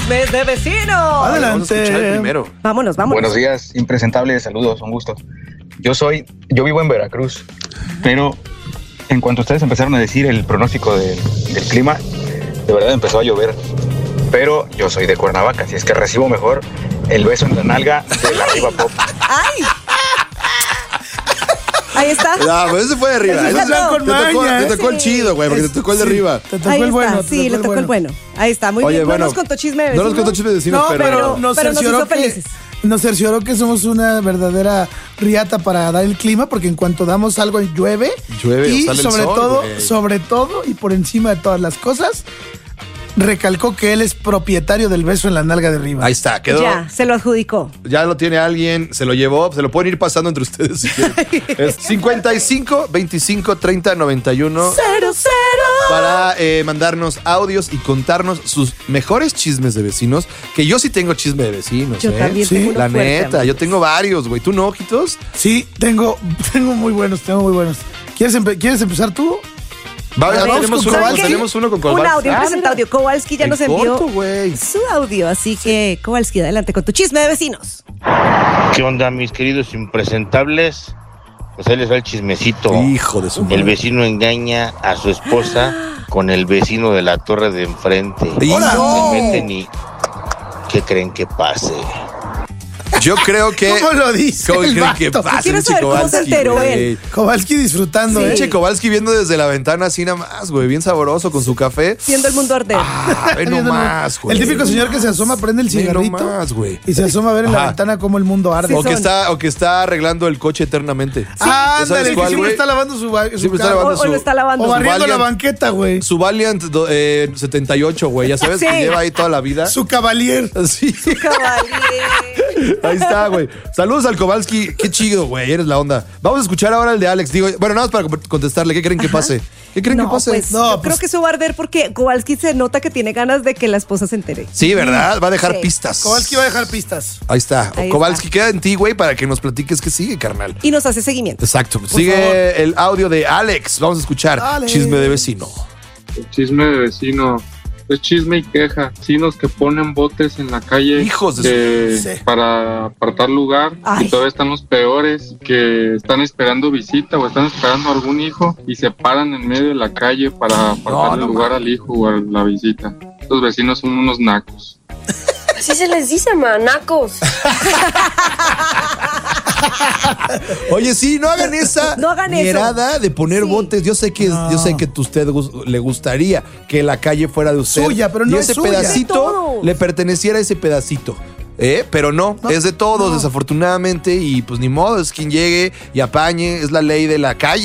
chismes de vecinos. Vamos a Adelante. escuchar el primero. Vámonos. Buenos días, impresentables, saludos, un gusto. Yo vivo en Veracruz, pero en cuanto ustedes empezaron a decir el pronóstico del clima, de verdad empezó a llover. Pero yo soy de Cuernavaca, así es que recibo mejor el beso en la nalga de la Arriba Pop. ¡Ay! Ahí está. No, pues ese fue de arriba. Ese Ese no. con maña, te tocó el chido, güey, porque te tocó el de arriba. Te tocó Ahí el está. bueno. Sí, le tocó el bueno. Ahí está, muy Oye, bien. bueno, No nos contó chisme de No vecinos. nos contó chisme de vecinos, No, pero nos pero nos cercioró hizo felices. nos cercioró que somos una verdadera riata para dar el clima, porque en cuanto damos algo llueve. Llueve, y o sale el sobre sol, todo, güey. sobre todo y por encima de todas las cosas, recalcó que él es propietario del beso en la nalga de arriba. Ahí está, quedó. Ya, se lo adjudicó. Ya lo tiene alguien, se lo llevó, se lo pueden ir pasando entre ustedes si quieren. Es 55 25 30 91 ¡0-0! para mandarnos audios y contarnos sus mejores chismes de vecinos. Que yo sí tengo chisme de vecinos. Yo también Sí, tengo uno La fuerte, neta, amigos. yo tengo varios, güey. ¿Tú no, ojitos? Sí, tengo muy buenos. ¿Quieres empezar tú? Ya vamos tenemos con uno, Kowalski. tenemos uno con Un Kowalski. audio, un presente audio. Kowalski ya El nos envió corto, güey. su audio, así que Kowalski, adelante con tu chisme de vecinos. ¿Qué onda, mis queridos impresentables? Pues ahí les va el chismecito. Hijo de su El madre. vecino engaña a su esposa con el vecino de la torre de enfrente. ¡Hola! Se meten y... ¿qué creen que pase? Yo creo que. ¿Cómo lo dice ¿Cómo el creen que vato? pasa, Quiero pinche saber cómo se Kowalski, enteró güey? él. Kowalski disfrutando, Sí. Pinche Kowalski viendo desde la ventana así nada más, güey. Bien sabroso con su café. Viendo el mundo arder. Ve nomás, güey. El típico señor que se asoma, prende el Ve cigarrito nomás, güey. y se asoma a ver en la Ajá. ventana cómo el mundo arde. Sí, O que está arreglando el coche eternamente. Ah, ¿Sabes ándale, que cuál, siempre güey? está lavando su Siempre está carro. lavando O lo está lavando. O barriendo la Valiant. banqueta, güey. Su Valiant 78, güey. Ya sabes Sí. que lleva ahí toda la vida. Su cavalier. Sí. Caballero. Ahí está, güey. Saludos al Kowalski. Qué chido, güey. Eres la onda. Vamos a escuchar ahora el de Alex. Digo, bueno, nada más para contestarle. ¿Qué creen que pase? ¿Qué creen que No, pase? pues No, yo creo pues- que eso va a arder porque Kowalski se nota que tiene ganas de que la esposa se entere. Sí, ¿verdad? Va a dejar Sí. pistas. Kowalski va a dejar pistas. Ahí está. Ahí Kowalski, está. queda en ti, güey, para que nos platiques qué sigue, carnal. Y nos hace seguimiento. Exacto. Sigue favor. el audio de Alex. Vamos a escuchar Alex. Chisme de Vecino. El chisme de vecino es chisme y queja. Vecinos que ponen botes en la calle Hijos de su- Sí. para apartar lugar. Ay. Y todavía están los peores que están esperando visita o están esperando algún hijo y se paran en medio de la calle para apartar no lugar al hijo o a la visita. Estos vecinos son unos nacos. Así se les dice, manacos. Oye, sí, no hagan esa No hagan eso. mierada de poner Sí. botes. Yo sé que No. yo sé que a usted le gustaría que la calle fuera de usted. Suya, pero no y es ese suya. De pedacito todos. le perteneciera a ese pedacito. Pero no, es de todos, desafortunadamente, y pues ni modo, es quien llegue y apañe, es la ley de la calle.